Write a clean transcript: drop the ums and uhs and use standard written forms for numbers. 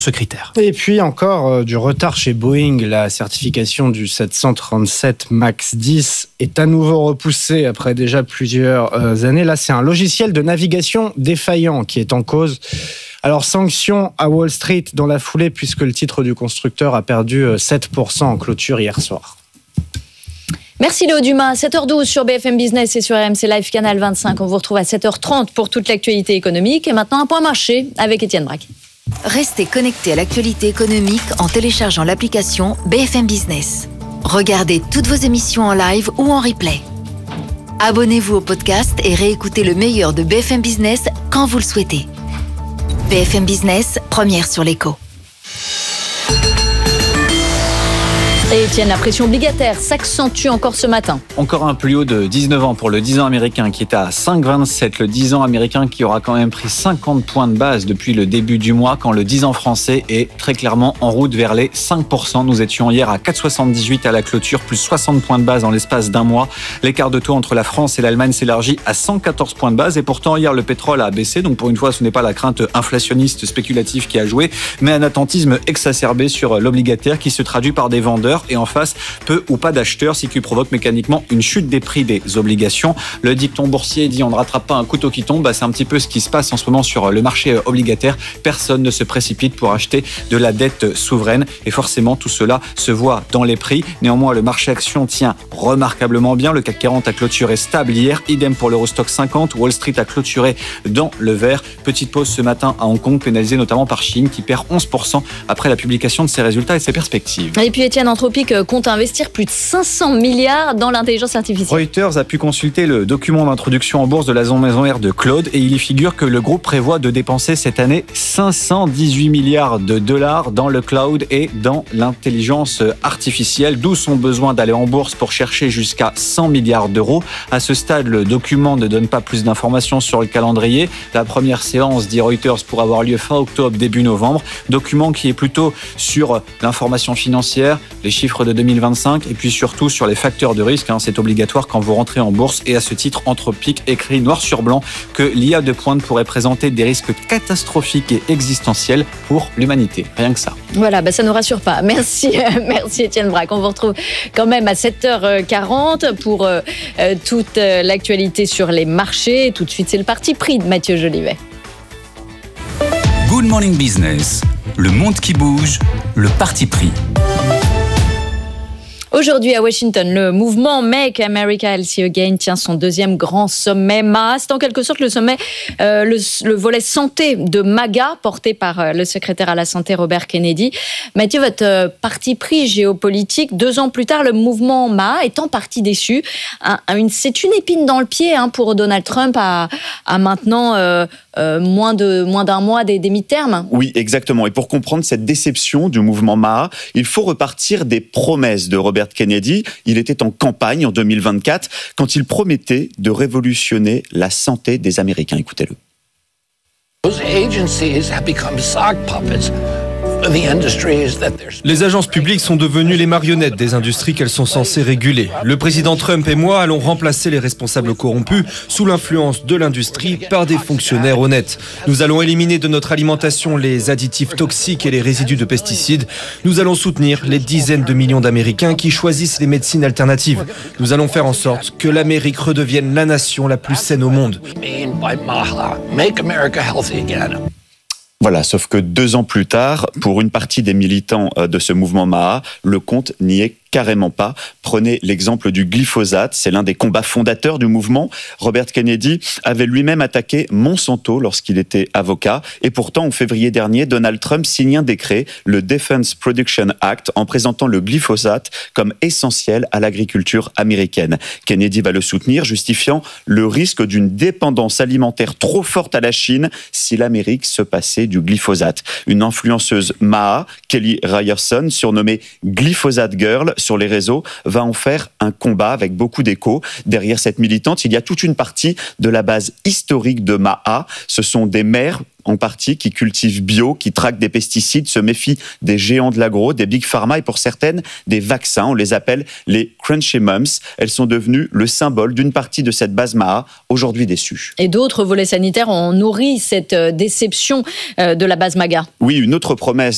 ce critère. Et puis encore du retard chez Boeing. La certification du 737 MAX 10 est à nouveau repoussée après déjà plusieurs années. Là, c'est un logiciel de navigation défaillant qui est en cause. Alors, sanction à Wall Street dans la foulée puisque le titre du constructeur a perdu 7% en clôture hier soir. Merci Léo Dumas, 7h12 sur BFM Business et sur RMC Live Canal 25. On vous retrouve à 7h30 pour toute l'actualité économique. Et maintenant, un point marché avec Étienne Braque. Restez connectés à l'actualité économique en téléchargeant l'application BFM Business. Regardez toutes vos émissions en live ou en replay. Abonnez-vous au podcast et réécoutez le meilleur de BFM Business quand vous le souhaitez. BFM Business, première sur l'écho. Et Étienne, la pression obligataire s'accentue encore ce matin. Encore un plus haut de 19 ans pour le 10 ans américain qui est à 5,27. Le 10 ans américain qui aura quand même pris 50 points de base depuis le début du mois, quand le 10 ans français est très clairement en route vers les 5%. Nous étions hier à 4,78 à la clôture, plus 60 points de base en l'espace d'un mois. L'écart de taux entre la France et l'Allemagne s'élargit à 114 points de base. Et pourtant, hier, le pétrole a baissé. Donc pour une fois, ce n'est pas la crainte inflationniste spéculative qui a joué, mais un attentisme exacerbé sur l'obligataire qui se traduit par des vendeurs et en face peu ou pas d'acheteurs, ce qui provoque mécaniquement une chute des prix des obligations. Le dicton boursier dit on ne rattrape pas un couteau qui tombe, c'est un petit peu ce qui se passe en ce moment sur le marché obligataire. Personne ne se précipite pour acheter de la dette souveraine et forcément tout cela se voit dans les prix. Néanmoins, le marché action tient remarquablement bien. Le CAC 40 a clôturé stable hier, idem pour l'Eurostock 50. Wall Street a clôturé dans le vert. Petite pause ce matin à Hong Kong, pénalisée notamment par Chine qui perd 11% après la publication de ses résultats et ses perspectives. Et puis Étienne, Anthropic compte investir plus de 500 milliards dans l'intelligence artificielle. Reuters a pu consulter le document d'introduction en bourse de la maison mère de Claude et il y figure que le groupe prévoit de dépenser cette année 518 milliards de dollars dans le cloud et dans l'intelligence artificielle, d'où son besoin d'aller en bourse pour chercher jusqu'à 100 milliards d'euros. À ce stade, le document ne donne pas plus d'informations sur le calendrier. La première séance, dit Reuters, pourra avoir lieu fin octobre, début novembre. Document qui est plutôt sur l'information financière, les chiffres de 2025 et puis surtout sur les facteurs de risque. C'est obligatoire quand vous rentrez en bourse et à ce titre, Anthropic écrit noir sur blanc que l'IA de pointe pourrait présenter des risques catastrophiques et existentiels pour l'humanité. Rien que ça. Voilà, ça ne nous rassure pas. Merci Étienne Braque. On vous retrouve quand même à 7h40 pour toute l'actualité sur les marchés. Et tout de suite, c'est le parti pris de Mathieu Jolivet. Good Morning Business, le monde qui bouge, le parti pris. Aujourd'hui à Washington, le mouvement Make America Healthy Again tient son deuxième grand sommet MAHA. C'est en quelque sorte le sommet, le volet santé de MAGA, porté par le secrétaire à la santé Robert Kennedy. Mathieu, votre parti pris géopolitique, 2 ans plus tard, le mouvement MAHA est en partie déçu. C'est une épine dans le pied pour Donald Trump à maintenant moins d'un mois des mi-termes. Oui, exactement. Et pour comprendre cette déception du mouvement MAHA, il faut repartir des promesses de Robert Kennedy. Il était en campagne en 2024 quand il promettait de révolutionner la santé des Américains. Écoutez-le. Les agences publiques sont devenues les marionnettes des industries qu'elles sont censées réguler. Le président Trump et moi allons remplacer les responsables corrompus sous l'influence de l'industrie par des fonctionnaires honnêtes. Nous allons éliminer de notre alimentation les additifs toxiques et les résidus de pesticides. Nous allons soutenir les dizaines de millions d'Américains qui choisissent les médecines alternatives. Nous allons faire en sorte que l'Amérique redevienne la nation la plus saine au monde. Voilà, sauf que 2 ans plus tard, pour une partie des militants de ce mouvement MAHA, le compte n'y est carrément pas. Prenez l'exemple du glyphosate, c'est l'un des combats fondateurs du mouvement. Robert Kennedy avait lui-même attaqué Monsanto lorsqu'il était avocat. Et pourtant, en février dernier, Donald Trump signe un décret, le Defense Production Act, en présentant le glyphosate comme essentiel à l'agriculture américaine. Kennedy va le soutenir, justifiant le risque d'une dépendance alimentaire trop forte à la Chine si l'Amérique se passait du glyphosate. Une influenceuse MAHA, Kelly Ryerson, surnommée Glyphosate Girl, sur les réseaux, va en faire un combat avec beaucoup d'écho. Derrière cette militante, il y a toute une partie de la base historique de MAHA. Ce sont des mères en partie qui cultivent bio, qui traquent des pesticides, se méfient des géants de l'agro, des big pharma et pour certaines, des vaccins. On les appelle les crunchy mums. Elles sont devenues le symbole d'une partie de cette base MAHA, aujourd'hui déçue. Et d'autres volets sanitaires ont nourri cette déception de la base MAGA. Oui, une autre promesse